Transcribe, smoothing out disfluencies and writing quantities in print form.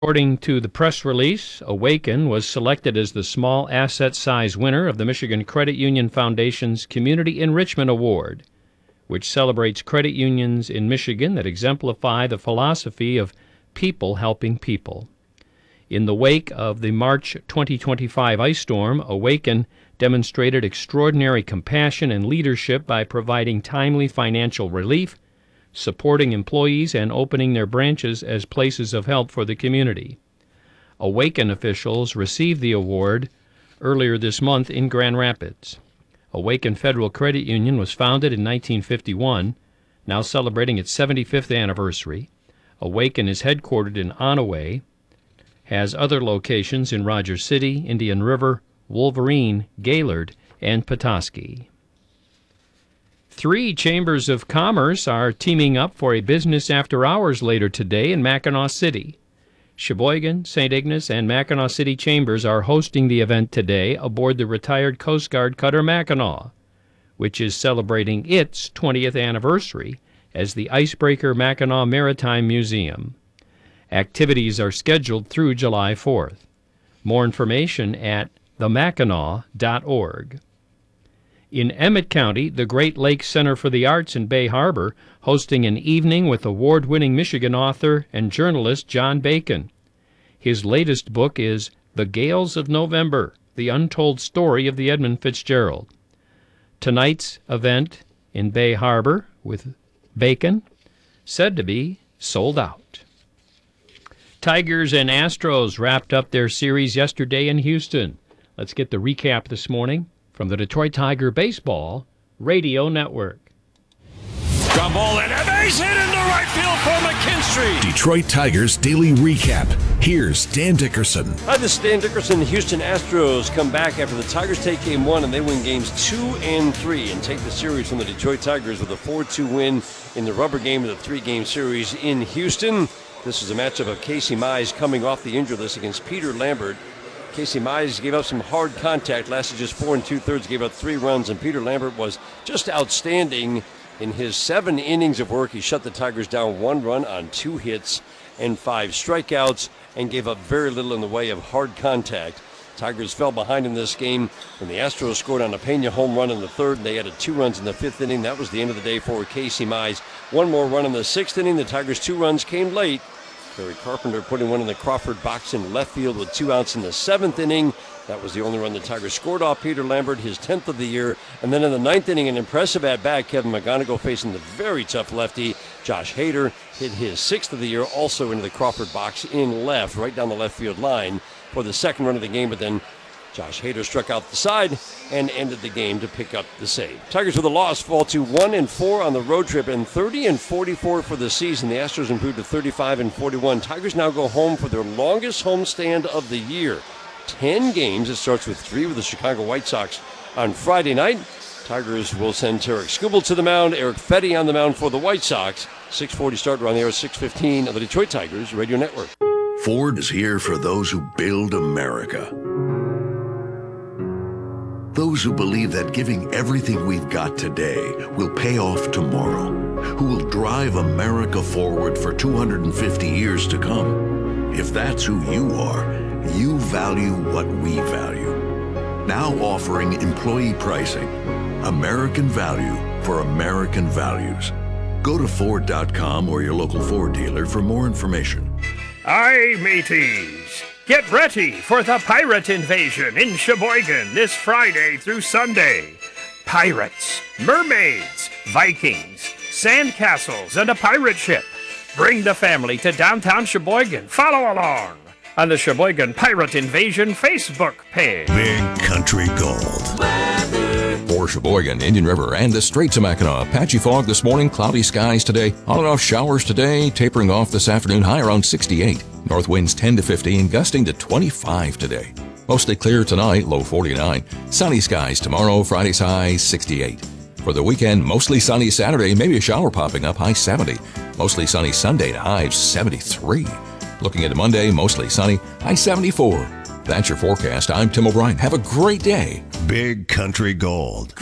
According to the press release, Awaken was selected as the small asset size winner of the Michigan Credit Union Foundation's Community Enrichment Award, which celebrates credit unions in Michigan that exemplify the philosophy of people helping people. In the wake of the March 2025 ice storm, Awaken demonstrated extraordinary compassion and leadership by providing timely financial relief, supporting employees, and opening their branches as places of help for the community. Awaken officials received the award earlier this month in Grand Rapids. Awaken Federal Credit Union was founded in 1951, now celebrating its 75th anniversary. Awaken is headquartered in Onaway, has other locations in Rogers City, Indian River, Wolverine, Gaylord, and Petoskey. 3 chambers of commerce are teaming up for a business after hours later today in Mackinac City. Sheboygan, St. Ignace, and Mackinac City chambers are hosting the event today aboard the retired Coast Guard cutter Mackinac, which is celebrating its 20th anniversary as the Icebreaker Mackinac Maritime Museum. Activities are scheduled through July 4th. More information at themackinac.org. In Emmett County, the Great Lakes Center for the Arts in Bay Harbor hosting an evening with award-winning Michigan author and journalist John Bacon. His latest book is The Gales of November, The Untold Story of the Edmund Fitzgerald. Tonight's event in Bay Harbor with Bacon said to be sold out. Tigers and Astros wrapped up their series yesterday in Houston. Let's get the recap this morning from the Detroit Tiger Baseball Radio Network. Ground ball and a base hit into right field for McKinstry. Detroit Tigers Daily Recap. Here's Dan Dickerson. Hi, this is Dan Dickerson. The Houston Astros come back after the Tigers take Game 1, and they win Games 2 and 3 and take the series from the Detroit Tigers with a 4-2 win in the rubber game of the 3-game series in Houston. This is a matchup of Casey Mize coming off the injured list against Peter Lambert. Casey Mize gave up some hard contact, lasted just 4 2/3, gave up 3 runs, and Peter Lambert was just outstanding in his 7 innings of work. He shut the Tigers down 1 run on 2 hits and 5 strikeouts and gave up very little in the way of hard contact. Tigers fell behind in this game when the Astros scored on a Pena home run in the 3rd, and they added 2 runs in the 5th inning. That was the end of the day for Casey Mize. 1 more run in the 6th inning. The Tigers' 2 runs came late. Kerry Carpenter putting one in the Crawford box in left field with 2 outs in the 7th inning. That was the only run the Tigers scored off Peter Lambert, his 10th of the year. And then in the 9th inning, an impressive at-bat, Kevin McGonigal facing the very tough lefty. Josh Hader hit his 6th of the year, also into the Crawford box in left, right down the left field line for the 2nd run of the game. But then Josh Hader struck out the side and ended the game to pick up the save. Tigers with a loss fall to 1-4 on the road trip and 30-44 for the season. The Astros improved to 35-41. Tigers now go home for their longest homestand of the year. 10 games. It starts with 3 with the Chicago White Sox on Friday night. Tigers will send Tarek Skubal to the mound. Eric Fetty on the mound for the White Sox. 6:40 start around the hour, 6:15 of the Detroit Tigers Radio Network. Ford is here for those who build America. Those who believe that giving everything we've got today will pay off tomorrow, who will drive America forward for 250 years to come. If that's who you are, you value what we value. Now offering employee pricing, American value for American values. Go to Ford.com or your local Ford dealer for more information. Aye, mateys. Get ready for the pirate invasion in Sheboygan this Friday through Sunday. Pirates, mermaids, Vikings, sandcastles, and a pirate ship. Bring the family to downtown Sheboygan. Follow along on the Sheboygan Pirate Invasion Facebook page. Big Country Gold. For Sheboygan, Indian River, and the Straits of Mackinac, patchy fog this morning, cloudy skies today, on and off showers today, tapering off this afternoon, high around 68. North winds 10 to 15, gusting to 25 today. Mostly clear tonight, low 49. Sunny skies tomorrow, Friday's high 68. For the weekend, mostly sunny Saturday, maybe a shower popping up, high 70. Mostly sunny Sunday, high 73. Looking at Monday, mostly sunny, high 74. That's your forecast. I'm Tim O'Brien. Have a great day. Big Country Gold.